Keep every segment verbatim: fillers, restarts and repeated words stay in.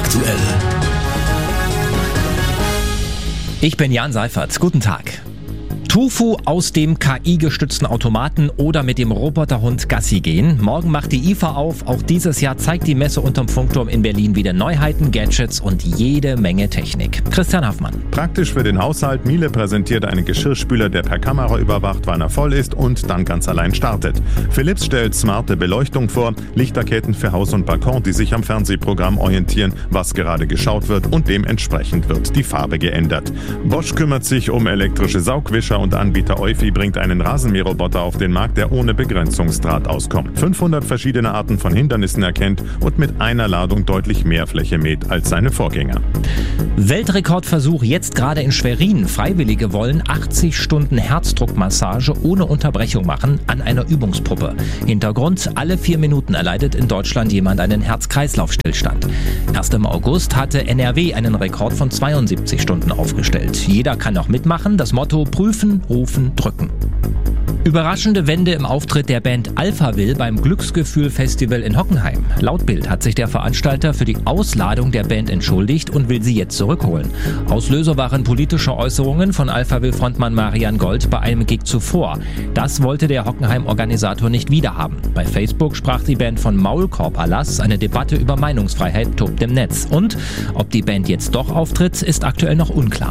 aktuell. Ich bin Jan Seifert. Guten Tag. Tofu aus dem K I-gestützten Automaten oder mit dem Roboterhund Gassi gehen. Morgen macht die I F A auf. Auch dieses Jahr zeigt die Messe unterm Funkturm in Berlin wieder Neuheiten, Gadgets und jede Menge Technik. Christian Haffmann. Praktisch für den Haushalt. Miele präsentiert einen Geschirrspüler, der per Kamera überwacht, wann er voll ist und dann ganz allein startet. Philips stellt smarte Beleuchtung vor, Lichterketten für Haus und Balkon, die sich am Fernsehprogramm orientieren, was gerade geschaut wird, und dementsprechend wird die Farbe geändert. Bosch kümmert sich um elektrische Saugwischer und Anbieter Eufy bringt einen Rasenmäherroboter auf den Markt, der ohne Begrenzungsdraht auskommt. fünfhundert verschiedene Arten von Hindernissen erkennt und mit einer Ladung deutlich mehr Fläche mäht als seine Vorgänger. Weltrekordversuch jetzt gerade in Schwerin. Freiwillige wollen achtzig Stunden Herzdruckmassage ohne Unterbrechung machen an einer Übungspuppe. Hintergrund: alle vier Minuten erleidet in Deutschland jemand einen Herz-Kreislauf-Stillstand. Erst im August hatte N R W einen Rekord von zweiundsiebzig Stunden aufgestellt. Jeder kann noch mitmachen. Das Motto: prüfen, rufen, drücken. Überraschende Wende im Auftritt der Band Alphaville beim Glücksgefühl-Festival in Hockenheim. Laut Bild hat sich der Veranstalter für die Ausladung der Band entschuldigt und will sie jetzt zurückholen. Auslöser waren politische Äußerungen von Alphaville-Frontmann Marian Gold bei einem Gig zuvor. Das wollte der Hockenheim-Organisator nicht wiederhaben. Bei Facebook sprach die Band von Maulkorb-Erlass. Eine Debatte über Meinungsfreiheit tobt im Netz. Und ob die Band jetzt doch auftritt, ist aktuell noch unklar.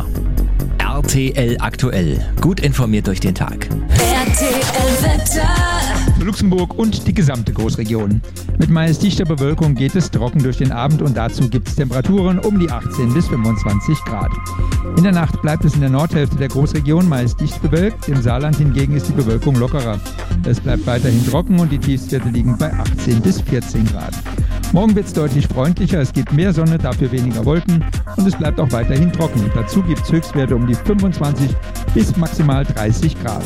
R T L aktuell. Gut informiert durch den Tag. R T L-Wetter. Luxemburg und die gesamte Großregion. Mit meist dichter Bewölkung geht es trocken durch den Abend und dazu gibt es Temperaturen um die achtzehn bis fünfundzwanzig Grad. In der Nacht bleibt es in der Nordhälfte der Großregion meist dicht bewölkt. Im Saarland hingegen ist die Bewölkung lockerer. Es bleibt weiterhin trocken und die Tiefstwerte liegen bei achtzehn bis vierzehn Grad. Morgen wird es deutlich freundlicher, es gibt mehr Sonne, dafür weniger Wolken und es bleibt auch weiterhin trocken. Dazu gibt es Höchstwerte um die fünfundzwanzig bis maximal dreißig Grad.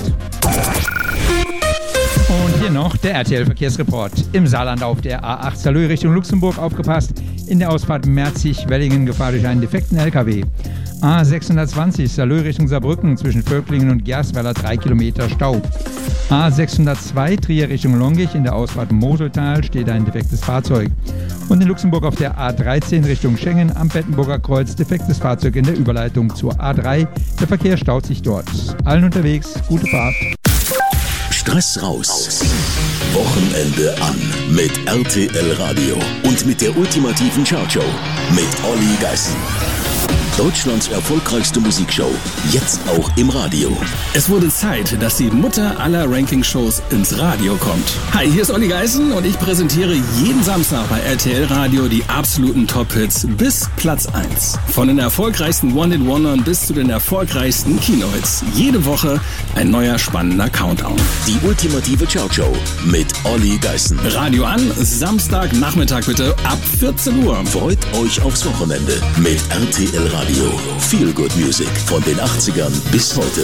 Und hier noch der R T L-Verkehrsreport. Im Saarland auf der A acht Saarlouis Richtung Luxemburg aufgepasst. In der Ausfahrt Merzig-Wellingen Gefahr durch einen defekten L K W. A sechshundertzwanzig Saarlouis Richtung Saarbrücken zwischen Völklingen und Gersweiler drei Kilometer Stau. A sechshundertzwei Trier Richtung Longich in der Ausfahrt Moseltal steht ein defektes Fahrzeug. Und in Luxemburg auf der A dreizehn Richtung Schengen am Bettenburger Kreuz defektes Fahrzeug in der Überleitung zur A drei. Der Verkehr staut sich dort. Allen unterwegs, gute Fahrt. Stress raus. Wochenende an mit R T L Radio und mit der ultimativen Chartshow mit Olli Geißen. Deutschlands erfolgreichste Musikshow, jetzt auch im Radio. Es wurde Zeit, dass die Mutter aller Ranking-Shows ins Radio kommt. Hi, hier ist Olli Geißen und ich präsentiere jeden Samstag bei R T L Radio die absoluten Top-Hits bis Platz eins. Von den erfolgreichsten One-Hit-Wondern bis zu den erfolgreichsten Kinohits. Jede Woche ein neuer spannender Countdown. Die ultimative Chartshow mit Olli Geißen. Radio an, Samstagnachmittag bitte ab vierzehn Uhr. Freut euch aufs Wochenende mit R T L Radio. Feel Good Music von den achtzigern bis heute.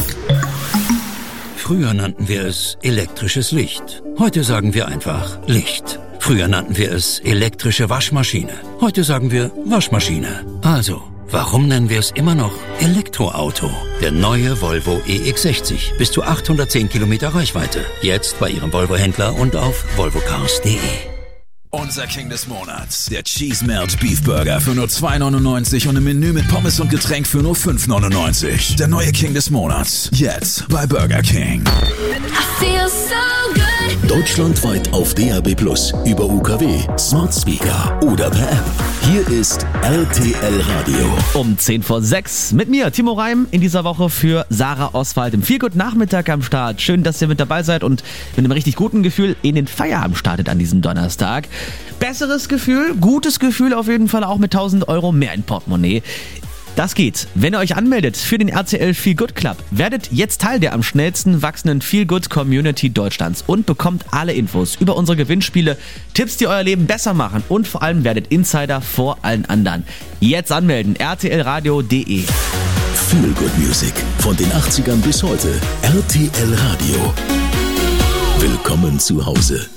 Früher nannten wir es elektrisches Licht. Heute sagen wir einfach Licht. Früher nannten wir es elektrische Waschmaschine. Heute sagen wir Waschmaschine. Also, warum nennen wir es immer noch Elektroauto? Der neue Volvo E X sechzig. Bis zu achthundertzehn Kilometer Reichweite. Jetzt bei Ihrem Volvo-Händler und auf volvo cars punkt de. Unser King des Monats, der Cheese Melt Beef Burger für nur zwei neunundneunzig und ein Menü mit Pommes und Getränk für nur fünf neunundneunzig. Der neue King des Monats, jetzt bei Burger King. I feel so good. Deutschlandweit auf D A B plus, über U K W, Smart Speaker oder per App. Hier ist R T L Radio. Um zehn vor sechs mit mir, Timo Reim, in dieser Woche für Sarah Oswald im Feel Good Nachmittag am Start. Schön, dass ihr mit dabei seid und mit einem richtig guten Gefühl in den Feierabend startet an diesem Donnerstag. Besseres Gefühl, gutes Gefühl auf jeden Fall auch mit tausend Euro mehr in Portemonnaie. Das geht, wenn ihr euch anmeldet für den R T L Feel Good Club. Werdet jetzt Teil der am schnellsten wachsenden Feel Good Community Deutschlands und bekommt alle Infos über unsere Gewinnspiele, Tipps, die euer Leben besser machen und vor allem werdet Insider vor allen anderen. Jetzt anmelden, r t l radio punkt de. Feel Good Music von den achtzigern bis heute. R T L Radio. Willkommen zu Hause.